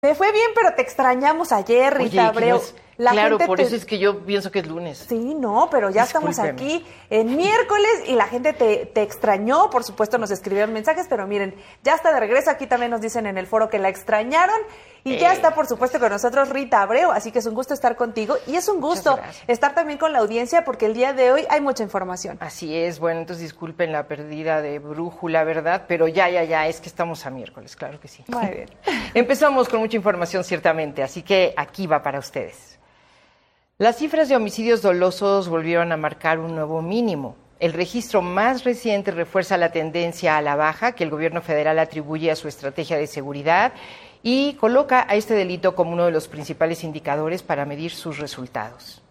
Me fue bien, pero te extrañamos ayer, Rita Abreu. Claro, por eso es que yo pienso que es lunes. Sí, no, pero ya estamos aquí en miércoles y la gente te extrañó. Por supuesto, nos escribieron mensajes, pero miren, ya está de regreso. Aquí también nos dicen en el foro que la extrañaron. Y ya está, por supuesto, con nosotros Rita Abreu. Así que es un gusto estar contigo. Y es un gusto estar también con la audiencia porque el día de hoy hay mucha información. Así es. Bueno, entonces disculpen la pérdida de brújula, ¿verdad? Pero ya, es que estamos a miércoles, claro que sí. Muy bien. Empezamos con mucha información, ciertamente. Así que aquí va para ustedes. Las cifras de homicidios dolosos volvieron a marcar un nuevo mínimo. El registro más reciente refuerza la tendencia a la baja que el gobierno federal atribuye a su estrategia de seguridad y coloca a este delito como uno de los principales indicadores para medir sus resultados.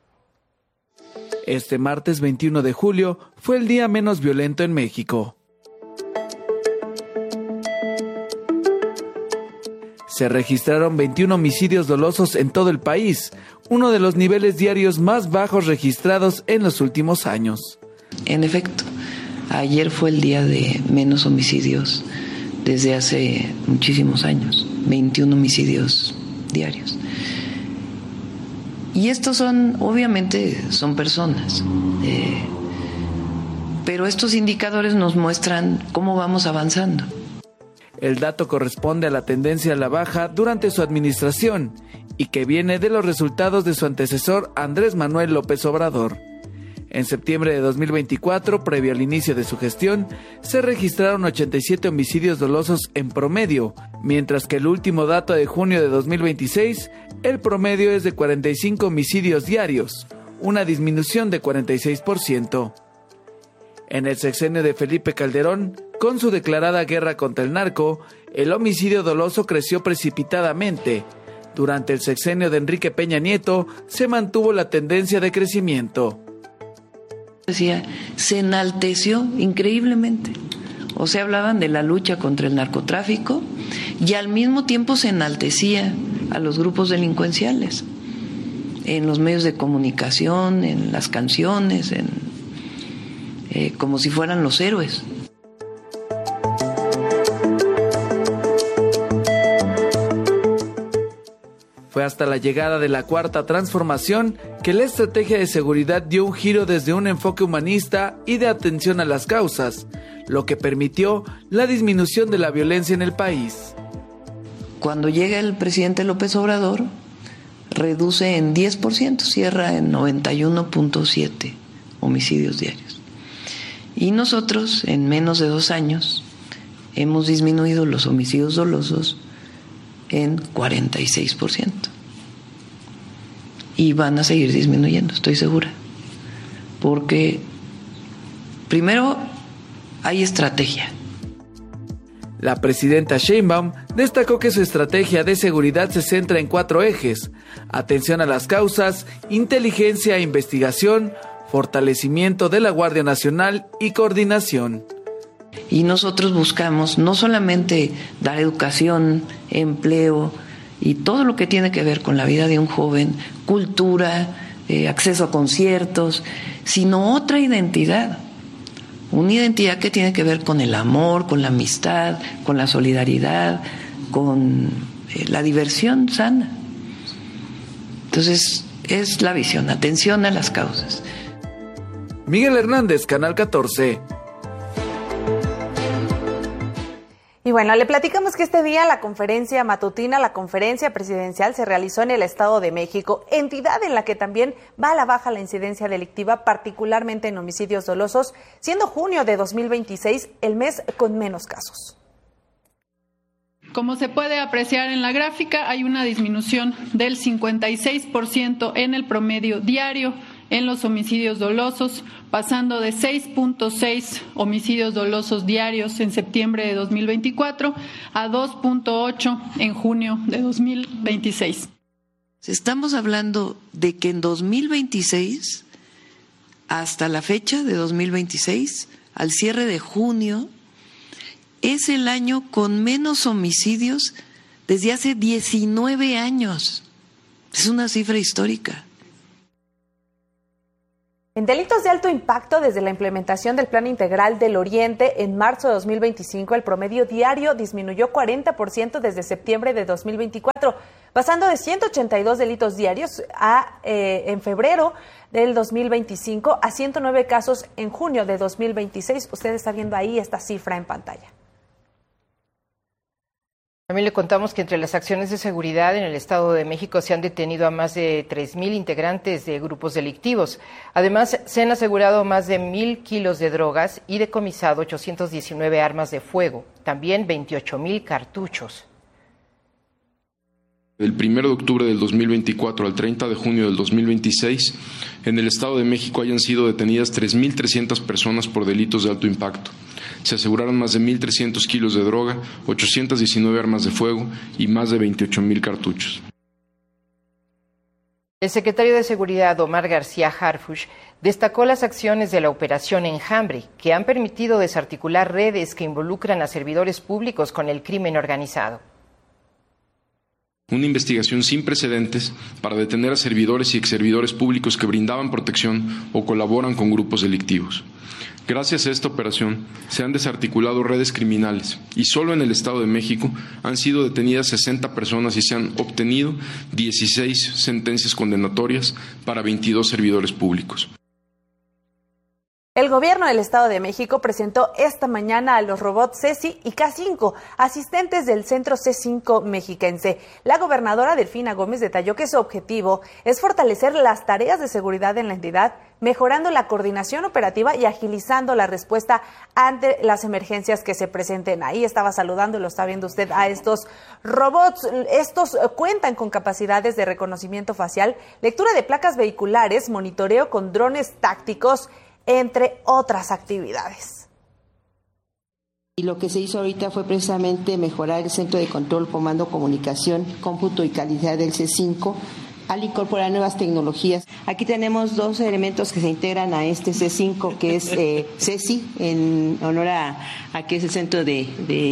Este martes 21 de julio fue el día menos violento en México. Se registraron 21 homicidios dolosos en todo el país, uno de los niveles diarios más bajos registrados en los últimos años. En efecto, ayer fue el día de menos homicidios desde hace muchísimos años, 21 homicidios diarios. Y estos obviamente son personas, pero estos indicadores nos muestran cómo vamos avanzando. El dato corresponde a la tendencia a la baja durante su administración y que viene de los resultados de su antecesor Andrés Manuel López Obrador. En septiembre de 2024, previo al inicio de su gestión, se registraron 87 homicidios dolosos en promedio, mientras que el último dato de junio de 2026, el promedio es de 45 homicidios diarios, una disminución de 46%. En el sexenio de Felipe Calderón, con su declarada guerra contra el narco, el homicidio doloso creció precipitadamente. Durante el sexenio de Enrique Peña Nieto, se mantuvo la tendencia de crecimiento. Se enalteció increíblemente. O sea, hablaban de la lucha contra el narcotráfico y al mismo tiempo se enaltecía a los grupos delincuenciales en los medios de comunicación, en las canciones, como si fueran los héroes. Fue hasta la llegada de la Cuarta Transformación que la estrategia de seguridad dio un giro desde un enfoque humanista y de atención a las causas, lo que permitió la disminución de la violencia en el país. Cuando llega el presidente López Obrador, reduce en 10%, cierra en 91.7 homicidios diarios. Y nosotros, en menos de 2 años, hemos disminuido los homicidios dolosos en 46%. Y van a seguir disminuyendo, estoy segura. Porque, primero, hay estrategia. La presidenta Sheinbaum destacó que su estrategia de seguridad se centra en 4 ejes: atención a las causas, inteligencia e investigación, fortalecimiento de la Guardia Nacional y coordinación. Y nosotros buscamos no solamente dar educación, empleo y todo lo que tiene que ver con la vida de un joven, cultura, acceso a conciertos, sino otra identidad. Una identidad que tiene que ver con el amor, con la amistad, con la solidaridad, con la diversión sana. Entonces, es la visión, atención a las causas. Miguel Hernández, Canal 14. Y bueno, le platicamos que este día la conferencia matutina, la conferencia presidencial se realizó en el Estado de México, entidad en la que también va a la baja la incidencia delictiva, particularmente en homicidios dolosos, siendo junio de 2026 el mes con menos casos. Como se puede apreciar en la gráfica, hay una disminución del 56% en el promedio diario en los homicidios dolosos, pasando de 6.6 homicidios dolosos diarios en septiembre de 2024 a 2.8 en junio de 2026. Estamos hablando de que en 2026, hasta la fecha de 2026, al cierre de junio, es el año con menos homicidios desde hace 19 años. Es una cifra histórica. En delitos de alto impacto, desde la implementación del Plan Integral del Oriente en marzo de 2025, el promedio diario disminuyó 40% desde septiembre de 2024, pasando de 182 delitos diarios en febrero del 2025 a 109 casos en junio de 2026. Usted está viendo ahí esta cifra en pantalla. También le contamos que entre las acciones de seguridad en el Estado de México se han detenido a más de 3,000 integrantes de grupos delictivos. Además, se han asegurado más de 1,000 kilos de drogas y decomisado 819 armas de fuego, también 28,000 cartuchos. Del 1 de octubre del 2024 al 30 de junio del 2026, en el Estado de México hayan sido detenidas 3,300 personas por delitos de alto impacto. Se aseguraron más de 1,300 kilos de droga, 819 armas de fuego y más de 28,000 cartuchos. El secretario de Seguridad, Omar García Harfuch, destacó las acciones de la Operación Enjambre, que han permitido desarticular redes que involucran a servidores públicos con el crimen organizado. Una investigación sin precedentes para detener a servidores y exservidores públicos que brindaban protección o colaboran con grupos delictivos. Gracias a esta operación se han desarticulado redes criminales y solo en el Estado de México han sido detenidas 60 personas y se han obtenido 16 sentencias condenatorias para 22 servidores públicos. El gobierno del Estado de México presentó esta mañana a los robots Ceci y K5, asistentes del Centro C5 mexiquense. La gobernadora Delfina Gómez detalló que su objetivo es fortalecer las tareas de seguridad en la entidad, mejorando la coordinación operativa y agilizando la respuesta ante las emergencias que se presenten. Ahí estaba saludando, lo está viendo usted, a estos robots. Estos cuentan con capacidades de reconocimiento facial, lectura de placas vehiculares, monitoreo con drones tácticos, entre otras actividades. Y lo que se hizo ahorita fue precisamente mejorar el centro de control, comando, comunicación, cómputo y calidad del C5, al incorporar nuevas tecnologías. Aquí tenemos dos elementos que se integran a este C5, que es Ceci, en honor a que es el centro de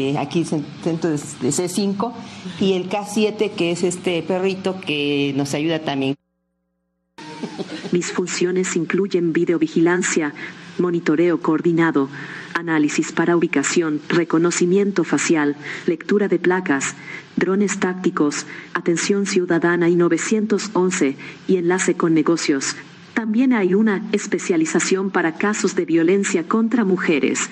C5, y el K7, que es este perrito que nos ayuda también. Mis funciones incluyen videovigilancia, monitoreo coordinado, análisis para ubicación, reconocimiento facial, lectura de placas, drones tácticos, atención ciudadana y 911 y enlace con negocios. También hay una especialización para casos de violencia contra mujeres.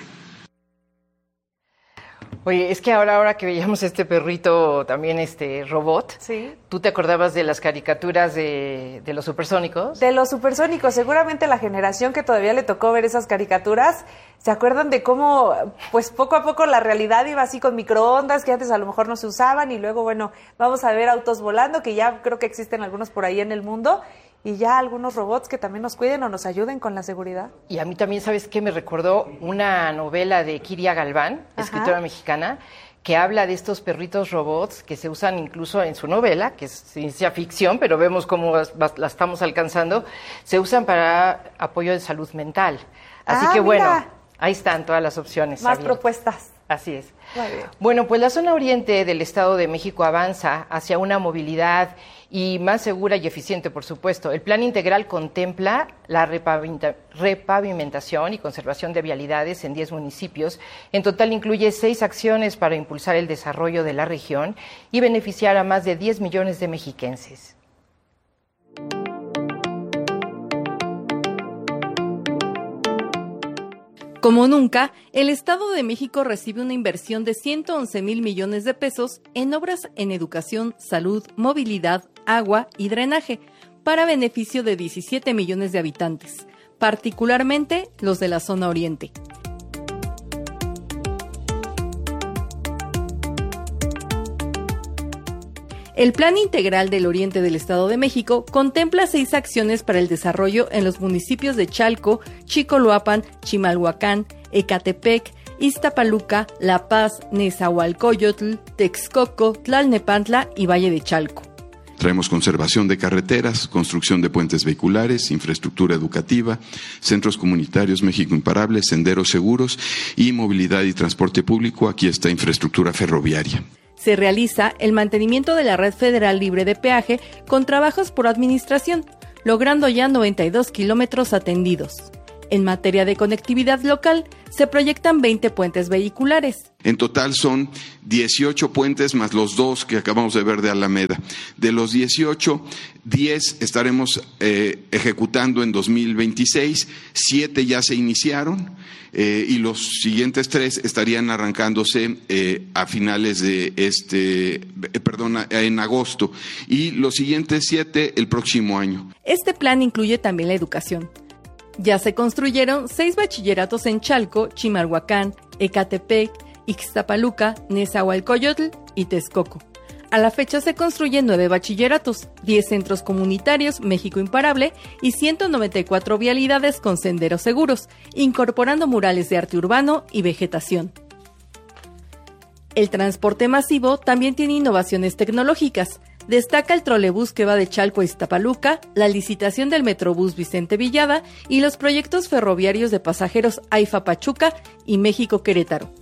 Oye, es que ahora que veíamos este perrito, también este robot, ¿sí? ¿Tú te acordabas de las caricaturas de los supersónicos? De los supersónicos, seguramente la generación que todavía le tocó ver esas caricaturas, ¿se acuerdan de cómo, pues poco a poco la realidad iba así con microondas, que antes a lo mejor no se usaban, y luego, bueno, vamos a ver autos volando, que ya creo que existen algunos por ahí en el mundo, y ya algunos robots que también nos cuiden o nos ayuden con la seguridad? Y a mí también, ¿sabes qué? Me recordó una novela de Kiria Galván, escritora mexicana, que habla de estos perritos robots que se usan incluso en su novela, que es ciencia ficción, pero vemos cómo la estamos alcanzando, se usan para apoyo de salud mental. Así que bueno, mira, ahí están todas las opciones. Más abiertas. propuestas. Así es. Muy bien. Bueno, pues la zona oriente del Estado de México avanza hacia una movilidad y más segura y eficiente, por supuesto. El plan integral contempla la repavimentación y conservación de vialidades en 10 municipios. En total incluye 6 acciones para impulsar el desarrollo de la región y beneficiar a más de 10 millones de mexiquenses. Como nunca, el Estado de México recibe una inversión de 111,000 millones de pesos en obras en educación, salud, movilidad, agua y drenaje, para beneficio de 17 millones de habitantes, particularmente los de la zona oriente. El Plan Integral del Oriente del Estado de México contempla 6 acciones para el desarrollo en los municipios de Chalco, Chicoloapan, Chimalhuacán, Ecatepec, Iztapaluca, La Paz, Nezahualcóyotl, Texcoco, Tlalnepantla y Valle de Chalco. Traemos conservación de carreteras, construcción de puentes vehiculares, infraestructura educativa, centros comunitarios México Imparable, senderos seguros y movilidad y transporte público. Aquí está infraestructura ferroviaria. Se realiza el mantenimiento de la red federal libre de peaje con trabajos por administración, logrando ya 92 kilómetros atendidos. En materia de conectividad local, se proyectan 20 puentes vehiculares. En total son 18 puentes más los 2 que acabamos de ver de Alameda. De los 18, 10 estaremos ejecutando en 2026, 7 ya se iniciaron y los siguientes 3 estarían arrancándose a finales de en agosto, y los siguientes 7 el próximo año. Este plan incluye también la educación. Ya se construyeron 6 bachilleratos en Chalco, Chimalhuacán, Ecatepec, Ixtapaluca, Nezahualcóyotl y Texcoco. A la fecha se construyen 9 bachilleratos, 10 centros comunitarios México Imparable y 194 vialidades con senderos seguros, incorporando murales de arte urbano y vegetación. El transporte masivo también tiene innovaciones tecnológicas. Destaca el trolebús que va de Chalco a Iztapaluca, la licitación del Metrobús Vicente Villada y los proyectos ferroviarios de pasajeros AIFA Pachuca y México Querétaro.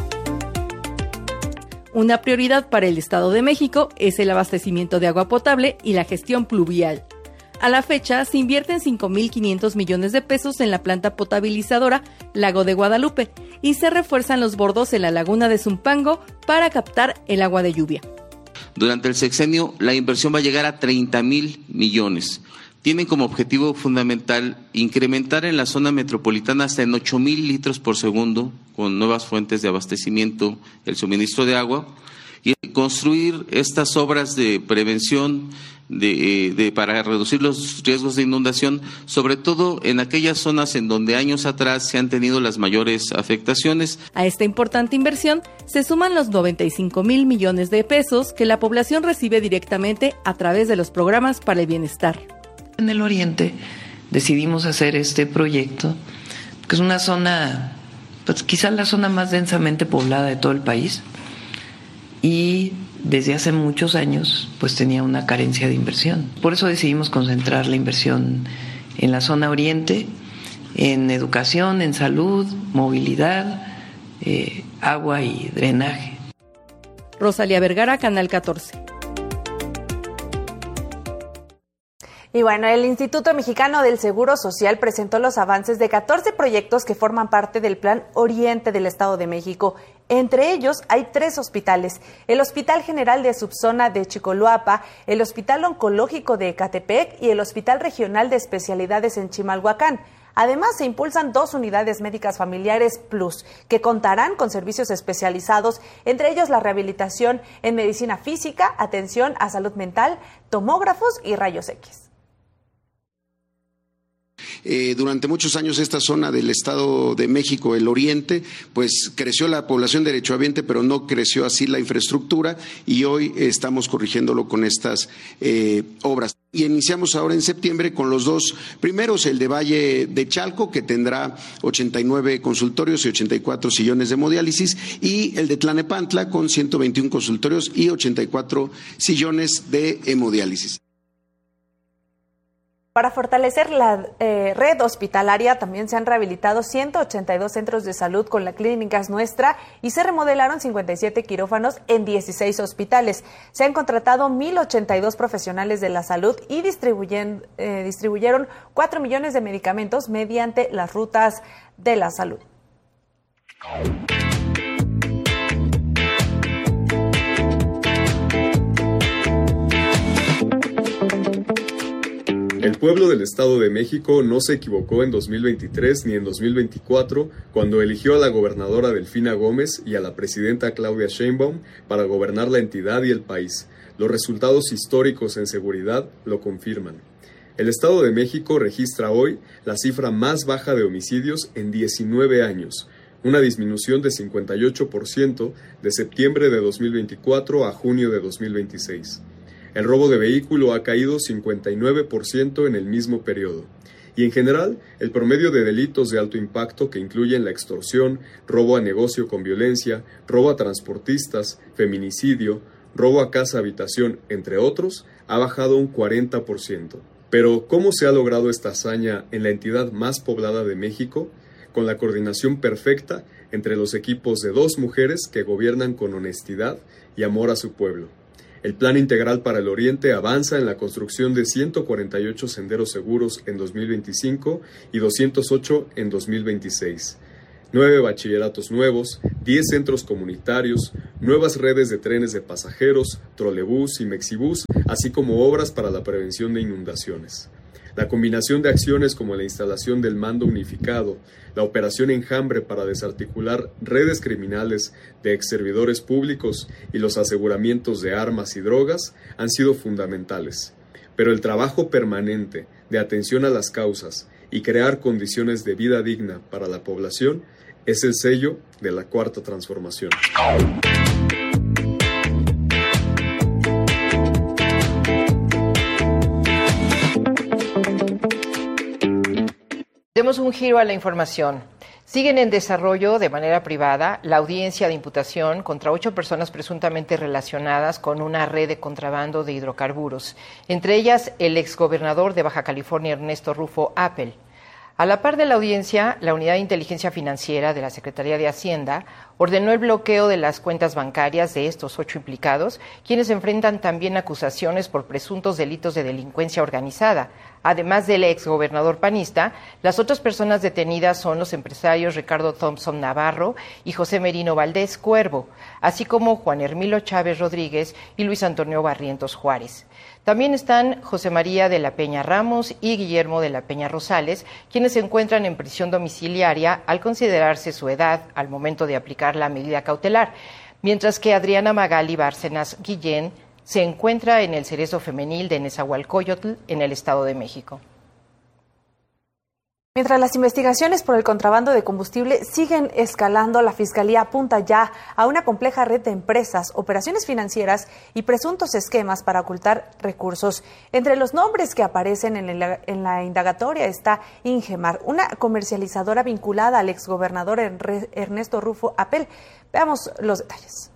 Una prioridad para el Estado de México es el abastecimiento de agua potable y la gestión pluvial. A la fecha, se invierten 5.500 millones de pesos en la planta potabilizadora Lago de Guadalupe y se refuerzan los bordos en la laguna de Zumpango para captar el agua de lluvia. Durante el sexenio, la inversión va a llegar a 30,000 millones. Tienen como objetivo fundamental incrementar en la zona metropolitana hasta en 8,000 litros por segundo, con nuevas fuentes de abastecimiento, el suministro de agua, y construir estas obras de prevención para reducir los riesgos de inundación, sobre todo en aquellas zonas en donde años atrás se han tenido las mayores afectaciones. A esta importante inversión se suman los 95,000 millones de pesos que la población recibe directamente a través de los programas para el bienestar. En el oriente decidimos hacer este proyecto, que es una zona, pues quizás la zona más densamente poblada de todo el país, y desde hace muchos años pues tenía una carencia de inversión. Por eso decidimos concentrar la inversión en la zona oriente, en educación, en salud, movilidad, agua y drenaje. Rosalía Vergara, Canal 14. Y bueno, el Instituto Mexicano del Seguro Social presentó los avances de 14 proyectos que forman parte del Plan Oriente del Estado de México. Entre ellos hay 3 hospitales: el Hospital General de Subzona de Chicoloapa, el Hospital Oncológico de Ecatepec y el Hospital Regional de Especialidades en Chimalhuacán. Además, se impulsan 2 unidades médicas familiares Plus, que contarán con servicios especializados, entre ellos la rehabilitación en medicina física, atención a salud mental, tomógrafos y rayos X. Durante muchos años esta zona del Estado de México, el oriente, pues creció la población derechohabiente, pero no creció así la infraestructura, y hoy estamos corrigiéndolo con estas obras. Y iniciamos ahora en septiembre con los 2 primeros, el de Valle de Chalco, que tendrá 89 consultorios y 84 sillones de hemodiálisis, y el de Tlanepantla con 121 consultorios y 84 sillones de hemodiálisis. Para fortalecer la red hospitalaria, también se han rehabilitado 182 centros de salud con la Clínicas Nuestra y se remodelaron 57 quirófanos en 16 hospitales. Se han contratado 1,082 profesionales de la salud y distribuyeron 4 millones de medicamentos mediante las rutas de la salud. El pueblo del Estado de México no se equivocó en 2023 ni en 2024 cuando eligió a la gobernadora Delfina Gómez y a la presidenta Claudia Sheinbaum para gobernar la entidad y el país. Los resultados históricos en seguridad lo confirman. El Estado de México registra hoy la cifra más baja de homicidios en 19 años, una disminución de 58% de septiembre de 2024 a junio de 2026. El robo de vehículo ha caído 59% en el mismo periodo. Y en general, el promedio de delitos de alto impacto, que incluyen la extorsión, robo a negocio con violencia, robo a transportistas, feminicidio, robo a casa-habitación, entre otros, ha bajado un 40%. Pero, ¿cómo se ha logrado esta hazaña en la entidad más poblada de México? Con la coordinación perfecta entre los equipos de 2 mujeres que gobiernan con honestidad y amor a su pueblo. El Plan Integral para el Oriente avanza en la construcción de 148 senderos seguros en 2025 y 208 en 2026. 9 bachilleratos nuevos, 10 centros comunitarios, nuevas redes de trenes de pasajeros, trolebús y mexibús, así como obras para la prevención de inundaciones. La combinación de acciones como la instalación del mando unificado, la operación Enjambre para desarticular redes criminales de exservidores públicos y los aseguramientos de armas y drogas han sido fundamentales. Pero el trabajo permanente de atención a las causas y crear condiciones de vida digna para la población es el sello de la Cuarta Transformación. Demos un giro a la información. Siguen en desarrollo de manera privada la audiencia de imputación contra 8 personas presuntamente relacionadas con una red de contrabando de hidrocarburos, entre ellas el exgobernador de Baja California, Ernesto Rufo Appel. A la par de la audiencia, la Unidad de Inteligencia Financiera de la Secretaría de Hacienda ordenó el bloqueo de las cuentas bancarias de estos 8 implicados, quienes enfrentan también acusaciones por presuntos delitos de delincuencia organizada. Además del exgobernador panista, las otras personas detenidas son los empresarios Ricardo Thompson Navarro y José Merino Valdés Cuervo, así como Juan Hermilo Chávez Rodríguez y Luis Antonio Barrientos Juárez. También están José María de la Peña Ramos y Guillermo de la Peña Rosales, quienes se encuentran en prisión domiciliaria al considerarse su edad al momento de aplicar la medida cautelar, mientras que Adriana Magali Bárcenas Guillén se encuentra en el Cerezo Femenil de Nezahualcóyotl, en el Estado de México. Mientras las investigaciones por el contrabando de combustible siguen escalando, la Fiscalía apunta ya a una compleja red de empresas, operaciones financieras y presuntos esquemas para ocultar recursos. Entre los nombres que aparecen en la indagatoria está Ingemar, una comercializadora vinculada al exgobernador Ernesto Rufo Appel. Veamos los detalles.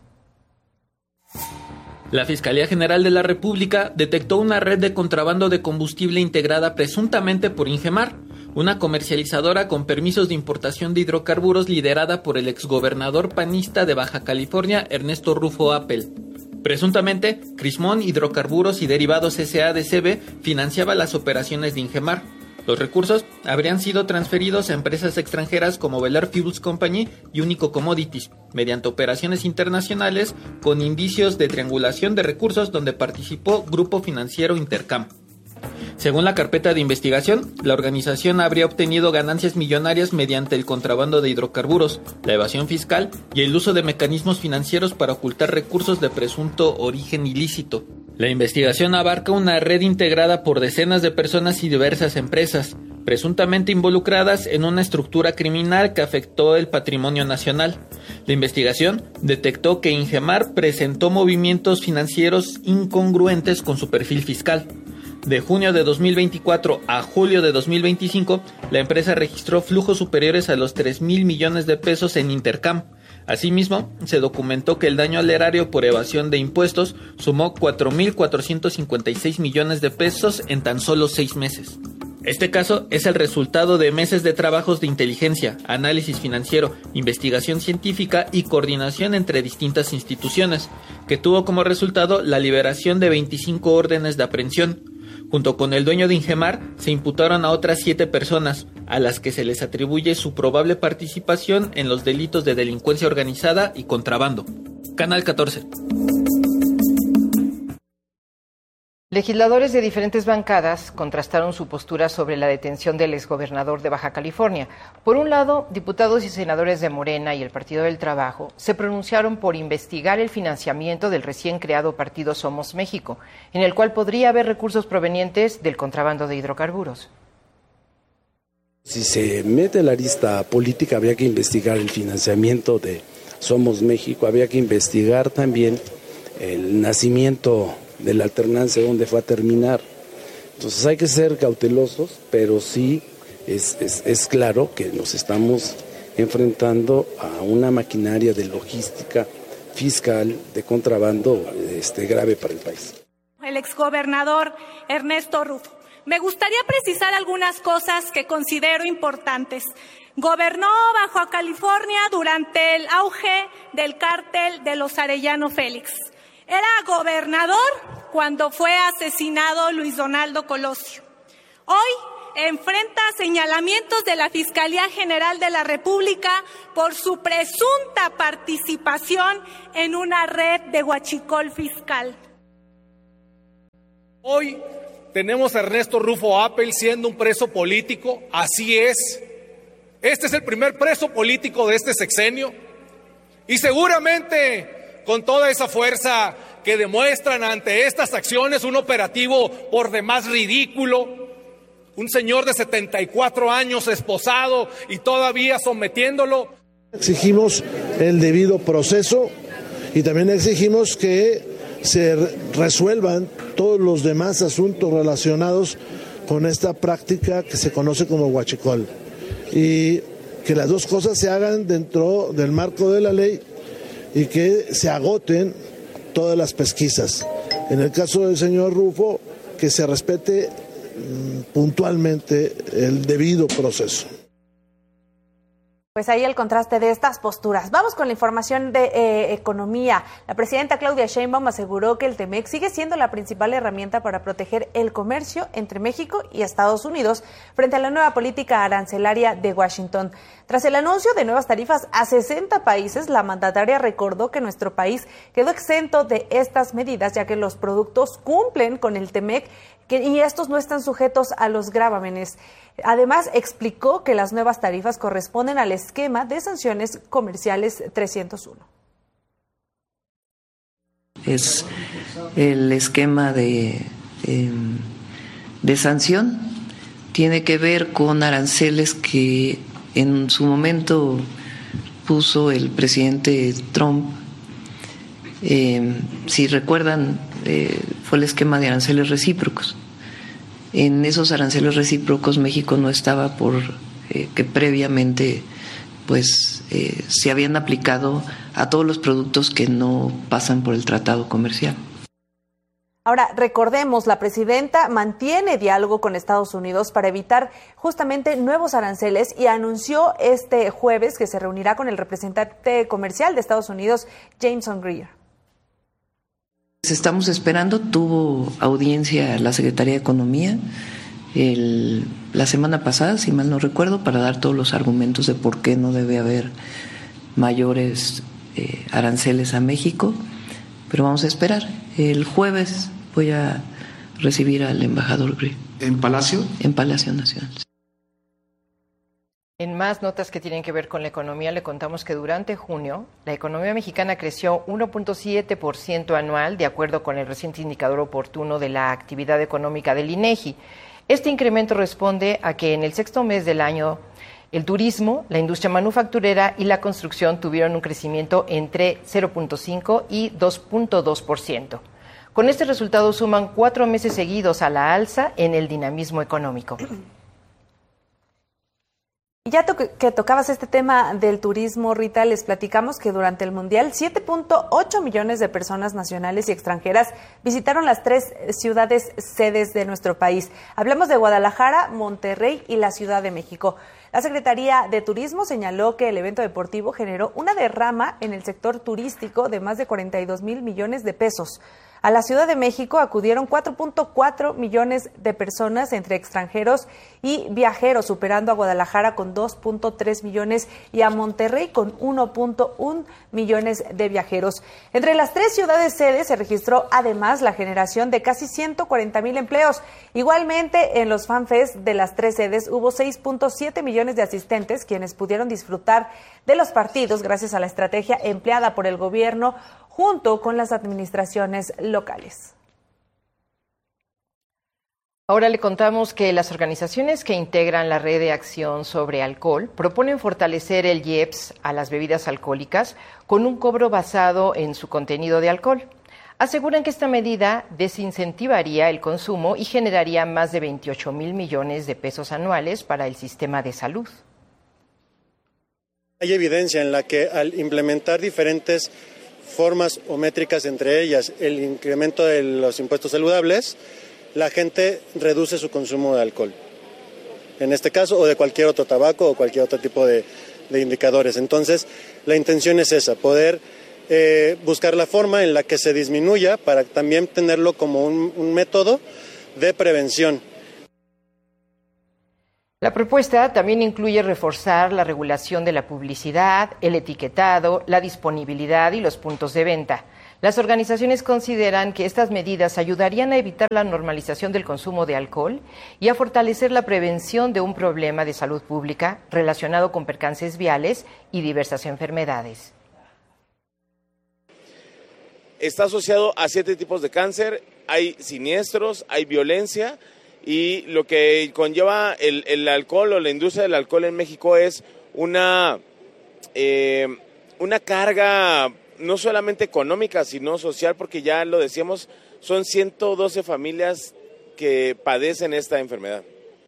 La Fiscalía General de la República detectó una red de contrabando de combustible integrada presuntamente por Ingemar, una comercializadora con permisos de importación de hidrocarburos liderada por el exgobernador panista de Baja California, Ernesto Rufo Appel. Presuntamente, Crismón Hidrocarburos y Derivados S.A.D.C.B. financiaba las operaciones de Ingemar. Los recursos habrían sido transferidos a empresas extranjeras como Velar Fuels Company y Único Commodities, mediante operaciones internacionales con indicios de triangulación de recursos donde participó Grupo Financiero Intercam. Según la carpeta de investigación, la organización habría obtenido ganancias millonarias mediante el contrabando de hidrocarburos, la evasión fiscal y el uso de mecanismos financieros para ocultar recursos de presunto origen ilícito. La investigación abarca una red integrada por decenas de personas y diversas empresas, presuntamente involucradas en una estructura criminal que afectó el patrimonio nacional. La investigación detectó que Ingemar presentó movimientos financieros incongruentes con su perfil fiscal. De junio de 2024 a julio de 2025, la empresa registró flujos superiores a los 3,000 millones de pesos en Intercam. Asimismo, se documentó que el daño al erario por evasión de impuestos sumó 4,456 millones de pesos en tan solo 6 meses. Este caso es el resultado de meses de trabajos de inteligencia, análisis financiero, investigación científica y coordinación entre distintas instituciones, que tuvo como resultado la liberación de 25 órdenes de aprehensión. Junto con el dueño de Ingemar, se imputaron a otras 7 personas, a las que se les atribuye su probable participación en los delitos de delincuencia organizada y contrabando. Canal 14. Legisladores de diferentes bancadas contrastaron su postura sobre la detención del exgobernador de Baja California. Por un lado, diputados y senadores de Morena y el Partido del Trabajo se pronunciaron por investigar el financiamiento del recién creado partido Somos México, en el cual podría haber recursos provenientes del contrabando de hidrocarburos. Si se mete la arista política, habría que investigar el financiamiento de Somos México, habría que investigar también el nacimiento de la alternancia, donde fue a terminar. Entonces hay que ser cautelosos, pero sí es claro que nos estamos enfrentando a una maquinaria de logística fiscal de contrabando grave para el país. El exgobernador Ernesto Rufo. Me gustaría precisar algunas cosas que considero importantes. Gobernó Baja California durante el auge del cártel de los Arellano Félix. Era gobernador cuando fue asesinado Luis Donaldo Colosio. Hoy enfrenta señalamientos de la Fiscalía General de la República por su presunta participación en una red de huachicol fiscal. Hoy tenemos a Ernesto Rufo Appel siendo un preso político, así es. Este es el primer preso político de este sexenio y seguramente con toda esa fuerza que demuestran ante estas acciones, un operativo por demás ridículo, un señor de 74 años esposado y todavía sometiéndolo. Exigimos el debido proceso y también exigimos que se resuelvan todos los demás asuntos relacionados con esta práctica que se conoce como huachicol y que las dos cosas se hagan dentro del marco de la ley y que se agoten todas las pesquisas. En el caso del señor Rufo, que se respete puntualmente el debido proceso. Pues ahí el contraste de estas posturas. Vamos con la información de economía. La presidenta Claudia Sheinbaum aseguró que el TEMEC sigue siendo la principal herramienta para proteger el comercio entre México y Estados Unidos frente a la nueva política arancelaria de Washington. Tras el anuncio de nuevas tarifas a 60 países, la mandataria recordó que nuestro país quedó exento de estas medidas, ya que los productos cumplen con el TEMEC y estos no están sujetos a los gravámenes. Además, explicó que las nuevas tarifas corresponden al esquema de sanciones comerciales 301. Es el esquema de sanción. Tiene que ver con aranceles que en su momento puso el presidente Trump. Si recuerdan, fue el esquema de aranceles recíprocos. En esos aranceles recíprocos México no estaba que previamente se habían aplicado a todos los productos que no pasan por el tratado comercial. Ahora, recordemos, la presidenta mantiene diálogo con Estados Unidos para evitar justamente nuevos aranceles y anunció este jueves que se reunirá con el representante comercial de Estados Unidos, Jameson Greer. Estamos esperando, tuvo audiencia la Secretaría de Economía la semana pasada, si mal no recuerdo, para dar todos los argumentos de por qué no debe haber mayores aranceles a México, pero vamos a esperar. El jueves voy a recibir al embajador Greer. ¿En Palacio? En Palacio Nacional. En más notas que tienen que ver con la economía, le contamos que durante junio la economía mexicana creció 1.7% anual, de acuerdo con el reciente indicador oportuno de la actividad económica del INEGI. Este incremento responde a que en el sexto mes del año el turismo, la industria manufacturera y la construcción tuvieron un crecimiento entre 0.5 y 2.2%. Con este resultado suman 4 meses seguidos a la alza en el dinamismo económico. Y ya que tocabas este tema del turismo, Rita, les platicamos que durante el Mundial 7.8 millones de personas nacionales y extranjeras visitaron las 3 ciudades sedes de nuestro país. Hablamos de Guadalajara, Monterrey y la Ciudad de México. La Secretaría de Turismo señaló que el evento deportivo generó una derrama en el sector turístico de más de 42,000 millones de pesos. A la Ciudad de México acudieron 4.4 millones de personas entre extranjeros y viajeros, superando a Guadalajara con 2.3 millones y a Monterrey con 1.1 millones de viajeros. Entre las 3 ciudades sedes se registró además la generación de casi 140,000 empleos. Igualmente, en los FanFest de las 3 sedes hubo 6.7 millones de asistentes, quienes pudieron disfrutar de los partidos gracias a la estrategia empleada por el gobierno junto con las administraciones locales. Ahora le contamos que las organizaciones que integran la Red de Acción sobre Alcohol proponen fortalecer el IEPS a las bebidas alcohólicas con un cobro basado en su contenido de alcohol. Aseguran que esta medida desincentivaría el consumo y generaría más de 28,000 millones de pesos anuales para el sistema de salud. Hay evidencia en la que al implementar diferentes formas o métricas, entre ellas el incremento de los impuestos saludables, la gente reduce su consumo de alcohol, en este caso, o de cualquier otro tabaco o cualquier otro tipo de indicadores. Entonces, la intención es esa, poder buscar la forma en la que se disminuya para también tenerlo como un método de prevención. La propuesta también incluye reforzar la regulación de la publicidad, el etiquetado, la disponibilidad y los puntos de venta. Las organizaciones consideran que estas medidas ayudarían a evitar la normalización del consumo de alcohol y a fortalecer la prevención de un problema de salud pública relacionado con percances viales y diversas enfermedades. Está asociado a 7 tipos de cáncer, hay siniestros, hay violencia, y lo que conlleva el alcohol o la industria del alcohol en México es una carga no solamente económica, sino social, porque ya lo decíamos, son 112 familias que padecen esta enfermedad.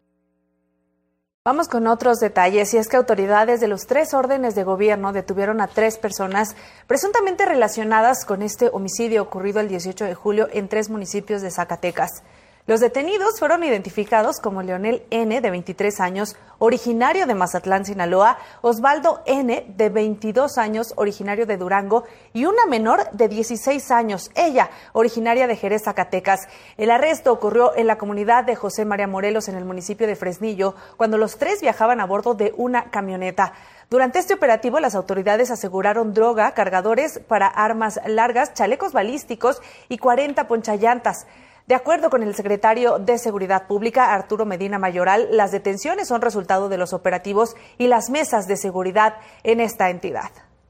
Vamos con otros detalles, y es que autoridades de los 3 órdenes de gobierno detuvieron a 3 personas presuntamente relacionadas con este homicidio ocurrido el 18 de julio en 3 municipios de Zacatecas. Los detenidos fueron identificados como Leonel N., de 23 años, originario de Mazatlán, Sinaloa, Osvaldo N., de 22 años, originario de Durango, y una menor de 16 años, ella, originaria de Jerez, Zacatecas. El arresto ocurrió en la comunidad de José María Morelos, en el municipio de Fresnillo, cuando los 3 viajaban a bordo de una camioneta. Durante este operativo, las autoridades aseguraron droga, cargadores para armas largas, chalecos balísticos y 40 ponchallantas. De acuerdo con el secretario de Seguridad Pública, Arturo Medina Mayoral, las detenciones son resultado de los operativos y las mesas de seguridad en esta entidad.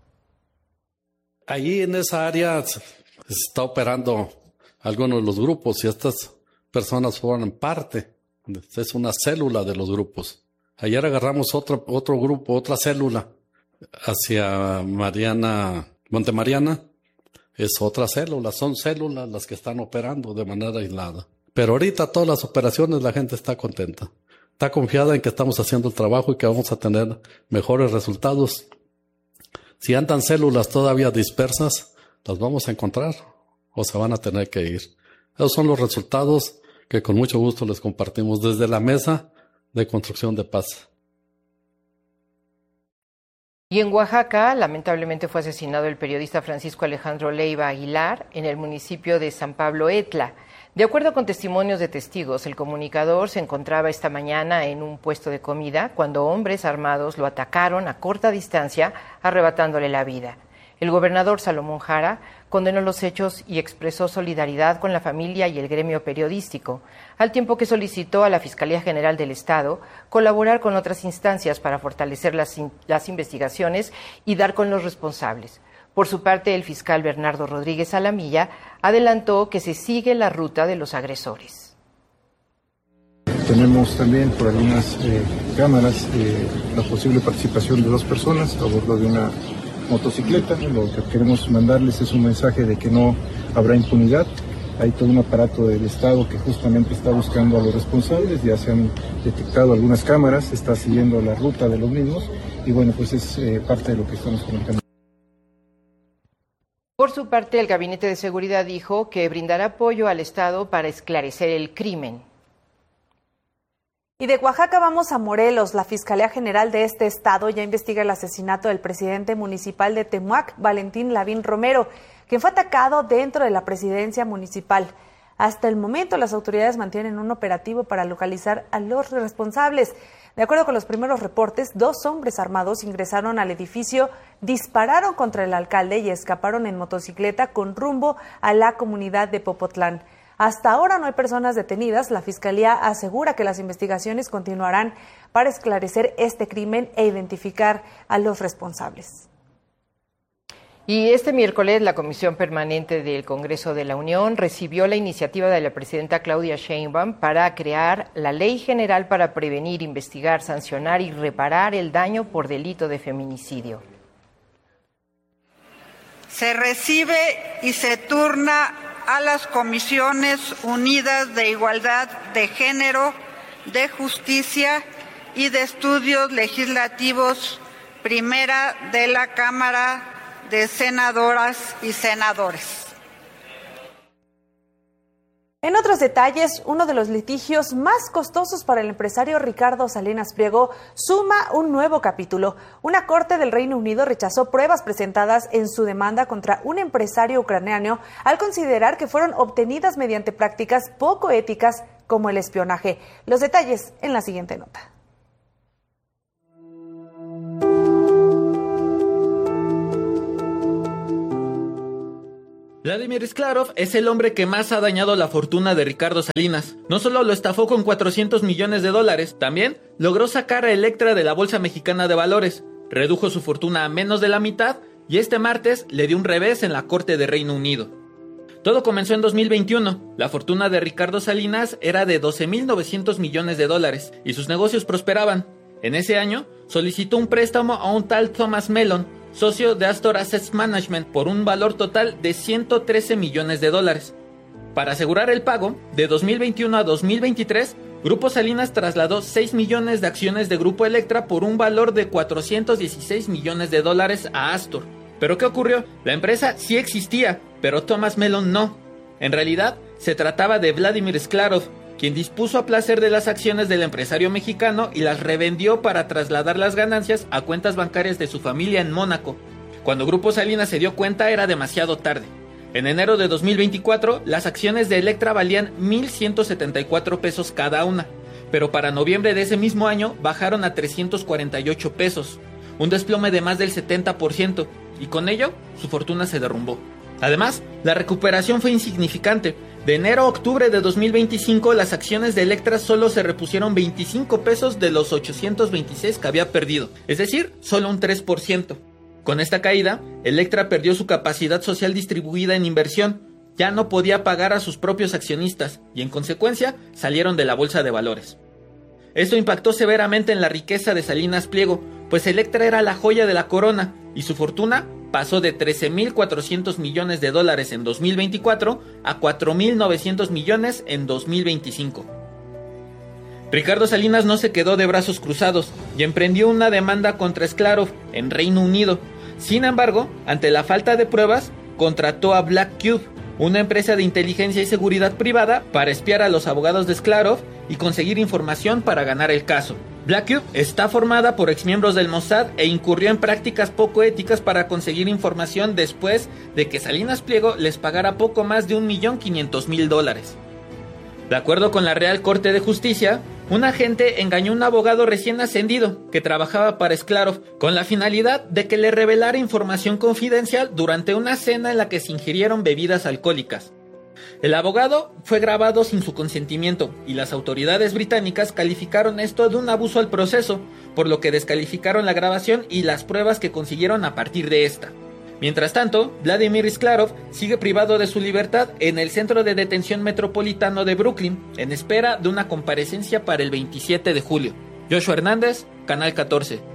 Allí en esa área se está operando algunos de los grupos y estas personas forman parte, es una célula de los grupos. Ayer agarramos otro grupo, otra célula hacia Monte Mariana. Es otra célula, son células las que están operando de manera aislada. Pero ahorita todas las operaciones la gente está contenta. Está confiada en que estamos haciendo el trabajo y que vamos a tener mejores resultados. Si andan células todavía dispersas, las vamos a encontrar o se van a tener que ir. Esos son los resultados que con mucho gusto les compartimos desde la Mesa de Construcción de Paz. Y en Oaxaca, lamentablemente fue asesinado el periodista Francisco Alejandro Leiva Aguilar en el municipio de San Pablo Etla. De acuerdo con testimonios de testigos, el comunicador se encontraba esta mañana en un puesto de comida cuando hombres armados lo atacaron a corta distancia, arrebatándole la vida. El gobernador Salomón Jara condenó los hechos y expresó solidaridad con la familia y el gremio periodístico, al tiempo que solicitó a la Fiscalía General del Estado colaborar con otras instancias para fortalecer las investigaciones y dar con los responsables. Por su parte, el fiscal Bernardo Rodríguez Alamilla adelantó que se sigue la ruta de los agresores. Tenemos también por algunas cámaras la posible participación de 2 personas a bordo de una motocicleta. Lo que queremos mandarles es un mensaje de que no habrá impunidad. Hay todo un aparato del Estado que justamente está buscando a los responsables, ya se han detectado algunas cámaras, se está siguiendo la ruta de los mismos y bueno, pues es parte de lo que estamos comentando. Por su parte, el Gabinete de Seguridad dijo que brindará apoyo al Estado para esclarecer el crimen. Y de Oaxaca vamos a Morelos. La Fiscalía General de este estado ya investiga el asesinato del presidente municipal de Temuac, Valentín Lavín Romero, quien fue atacado dentro de la presidencia municipal. Hasta el momento, las autoridades mantienen un operativo para localizar a los responsables. De acuerdo con los primeros reportes, 2 hombres armados ingresaron al edificio, dispararon contra el alcalde y escaparon en motocicleta con rumbo a la comunidad de Popotlán. Hasta ahora no hay personas detenidas. La Fiscalía asegura que las investigaciones continuarán para esclarecer este crimen e identificar a los responsables. Y este miércoles la Comisión Permanente del Congreso de la Unión recibió la iniciativa de la presidenta Claudia Sheinbaum para crear la Ley General para prevenir, investigar, sancionar y reparar el daño por delito de feminicidio. Se recibe y se turna a las Comisiones Unidas de Igualdad de Género, de Justicia y de Estudios Legislativos, primera de la Cámara de Senadoras y Senadores. En otros detalles, uno de los litigios más costosos para el empresario Ricardo Salinas Pliego suma un nuevo capítulo. Una corte del Reino Unido rechazó pruebas presentadas en su demanda contra un empresario ucraniano al considerar que fueron obtenidas mediante prácticas poco éticas como el espionaje. Los detalles en la siguiente nota. Vladimir Sklarov es el hombre que más ha dañado la fortuna de Ricardo Salinas. No solo lo estafó con $400 millones, también logró sacar a Electra de la Bolsa Mexicana de Valores, redujo su fortuna a menos de la mitad y este martes le dio un revés en la Corte de Reino Unido. Todo comenzó en 2021. La fortuna de Ricardo Salinas era de $12.900 millones y sus negocios prosperaban. En ese año solicitó un préstamo a un tal Thomas Mellon, socio de Astor Asset Management, por un valor total de $113 millones. Para asegurar el pago, de 2021 a 2023, Grupo Salinas trasladó 6 millones de acciones de Grupo Electra por un valor de $416 millones a Astor. ¿Pero qué ocurrió? La empresa sí existía, pero Thomas Mellon no. En realidad, se trataba de Vladimir Sklarov, quien dispuso a placer de las acciones del empresario mexicano y las revendió para trasladar las ganancias a cuentas bancarias de su familia en Mónaco. Cuando Grupo Salinas se dio cuenta era demasiado tarde. En enero de 2024, las acciones de Electra valían $1,174 cada una, pero para noviembre de ese mismo año bajaron a $348, un desplome de más del 70%, y con ello su fortuna se derrumbó. Además, la recuperación fue insignificante. De enero a octubre de 2025, las acciones de Electra solo se repusieron $25 de los 826 que había perdido, es decir, solo un 3%. Con esta caída, Electra perdió su capacidad social distribuida en inversión, ya no podía pagar a sus propios accionistas y en consecuencia salieron de la bolsa de valores. Esto impactó severamente en la riqueza de Salinas Pliego, pues Electra era la joya de la corona y su fortuna pasó de $13.400 millones en 2024 a $4.900 millones en 2025. Ricardo Salinas no se quedó de brazos cruzados y emprendió una demanda contra Sklarov en Reino Unido. Sin embargo, ante la falta de pruebas, contrató a Black Cube, una empresa de inteligencia y seguridad privada, para espiar a los abogados de Sklarov y conseguir información para ganar el caso. Black Cube está formada por exmiembros del Mossad e incurrió en prácticas poco éticas para conseguir información después de que Salinas Pliego les pagara poco más de $1.500.000. De acuerdo con la Real Corte de Justicia, un agente engañó a un abogado recién ascendido que trabajaba para Sklarov con la finalidad de que le revelara información confidencial durante una cena en la que se ingirieron bebidas alcohólicas. El abogado fue grabado sin su consentimiento y las autoridades británicas calificaron esto de un abuso al proceso, por lo que descalificaron la grabación y las pruebas que consiguieron a partir de esta. Mientras tanto, Vladimir Sklarov sigue privado de su libertad en el Centro de Detención Metropolitano de Brooklyn, en espera de una comparecencia para el 27 de julio. Joshua Hernández, Canal 14.